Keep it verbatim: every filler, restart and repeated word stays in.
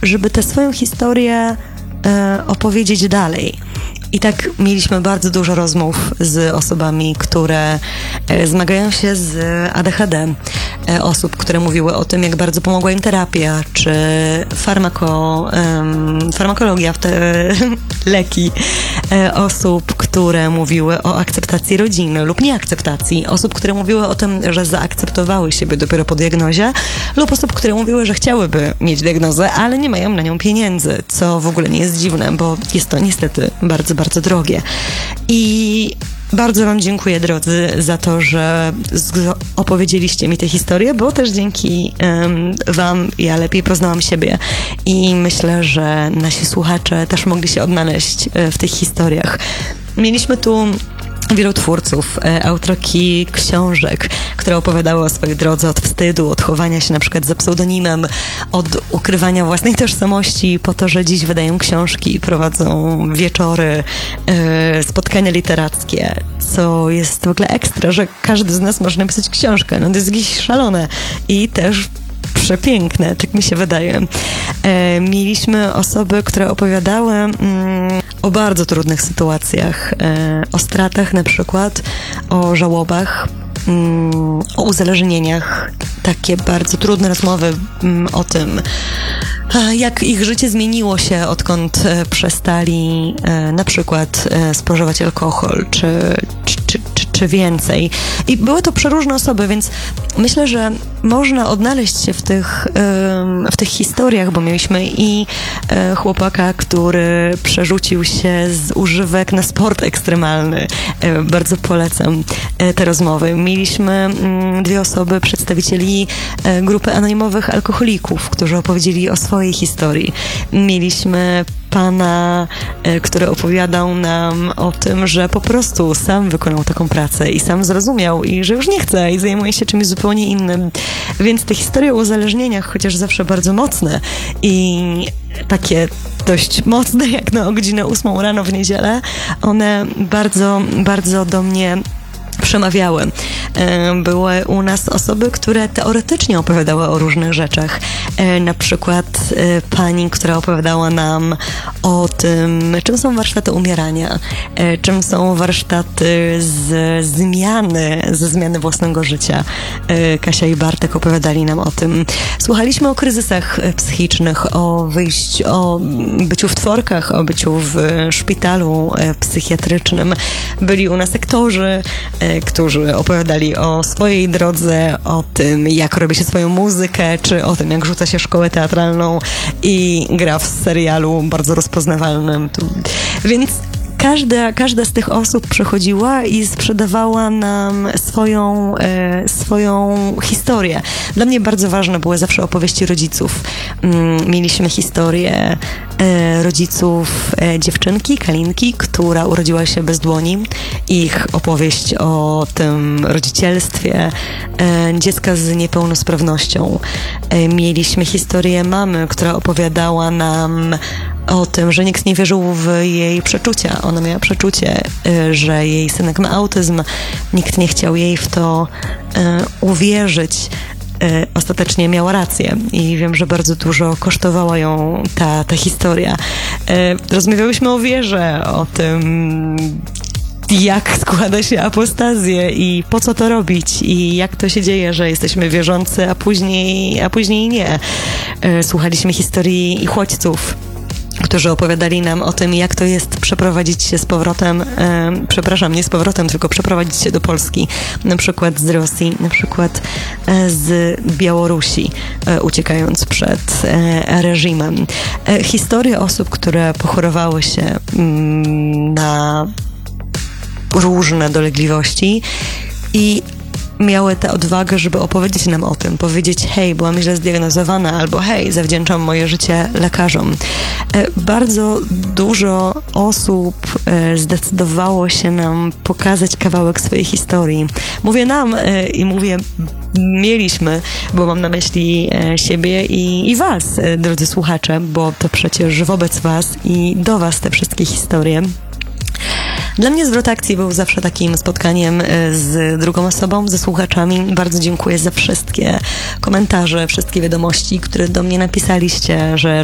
żeby tę swoją historię e, opowiedzieć dalej. I tak mieliśmy bardzo dużo rozmów z osobami, które e, zmagają się z A D H D. E, osób, które mówiły o tym, jak bardzo pomogła im terapia, czy farmako, em, farmakologia, w te leki. E, osób, które mówiły o akceptacji rodziny lub nieakceptacji. Osób, które mówiły o tym, że zaakceptowały siebie dopiero po diagnozie, lub osób, które mówiły, że chciałyby mieć diagnozę, ale nie mają na nią pieniędzy, co w ogóle nie jest dziwne, bo jest to niestety bardzo, bardzo drogie. I bardzo wam dziękuję, drodzy, za to, że opowiedzieliście mi tę historię, bo też dzięki um, wam ja lepiej poznałam siebie i myślę, że nasi słuchacze też mogli się odnaleźć w tych historiach. Mieliśmy tu wielu twórców, autorki książek, które opowiadały o swojej drodze od wstydu, od chowania się na przykład za pseudonimem, od ukrywania własnej tożsamości po to, że dziś wydają książki, prowadzą wieczory, spotkania literackie, co jest w ogóle ekstra, że każdy z nas może napisać książkę. No to jest jakieś szalone i też przepiękne, tak mi się wydaje. E, mieliśmy osoby, które opowiadały mm, o bardzo trudnych sytuacjach, e, o stratach na przykład, o żałobach, mm, o uzależnieniach. Takie bardzo trudne rozmowy mm, o tym, jak ich życie zmieniło się, odkąd e, przestali e, na przykład e, spożywać alkohol, czy, czy, czy, czy, czy więcej. I były to przeróżne osoby, więc myślę, że można odnaleźć się w tych, w tych historiach, bo mieliśmy i chłopaka, który przerzucił się z używek na sport ekstremalny. Bardzo polecam te rozmowy. Mieliśmy dwie osoby, przedstawicieli grupy anonimowych alkoholików, którzy opowiedzieli o swojej historii. Mieliśmy pana, który opowiadał nam o tym, że po prostu sam wykonał taką pracę i sam zrozumiał i że już nie chce i zajmuje się czymś zupełnie innym. Więc te historie o uzależnieniach, chociaż zawsze bardzo mocne i takie dość mocne, jak na godzinę ósmą rano w niedzielę, one bardzo, bardzo do mnie przemawiały. Były u nas osoby, które teoretycznie opowiadały o różnych rzeczach. Na przykład pani, która opowiadała nam o tym, czym są warsztaty umierania, czym są warsztaty z zmiany, ze zmiany własnego życia. Kasia i Bartek opowiadali nam o tym. Słuchaliśmy o kryzysach psychicznych, o wyjściu, o byciu w tworkach, o byciu w szpitalu psychiatrycznym. Byli u nas aktorzy, którzy opowiadali o swojej drodze, o tym, jak robi się swoją muzykę, czy o tym, jak rzuca się szkołę teatralną i gra w serialu bardzo rozpoznawalnym. Więc Każda, każda z tych osób przychodziła i sprzedawała nam swoją, e, swoją historię. Dla mnie bardzo ważne były zawsze opowieści rodziców. Mm, mieliśmy historię e, rodziców e, dziewczynki, Kalinki, która urodziła się bez dłoni. Ich opowieść o tym rodzicielstwie e, dziecka z niepełnosprawnością. E, mieliśmy historię mamy, która opowiadała nam o tym, że nikt nie wierzył w jej przeczucia. Ona miała przeczucie, że jej synek ma autyzm. Nikt nie chciał jej w to uwierzyć. Ostatecznie miała rację i wiem, że bardzo dużo kosztowała ją ta, ta historia. Rozmawiałyśmy o wierze, o tym, jak składa się apostazję i po co to robić i jak to się dzieje, że jesteśmy wierzący, a później, a później nie. Słuchaliśmy historii uchodźców, którzy opowiadali nam o tym, jak to jest przeprowadzić się z powrotem, e, przepraszam, nie z powrotem, tylko przeprowadzić się do Polski, na przykład z Rosji, na przykład e, z Białorusi, e, uciekając przed e, reżimem. E, historie osób, które pochorowały się mm, na różne dolegliwości i miały tę odwagę, żeby opowiedzieć nam o tym, powiedzieć: hej, byłam źle zdiagnozowana, albo hej, zawdzięczam moje życie lekarzom. Bardzo dużo osób zdecydowało się nam pokazać kawałek swojej historii. Mówię nam i mówię mieliśmy, bo mam na myśli siebie i, i was, drodzy słuchacze, bo to przecież wobec was i do was te wszystkie historie. Dla mnie zwrot akcji był zawsze takim spotkaniem z drugą osobą, ze słuchaczami. Bardzo dziękuję za wszystkie komentarze, wszystkie wiadomości, które do mnie napisaliście, że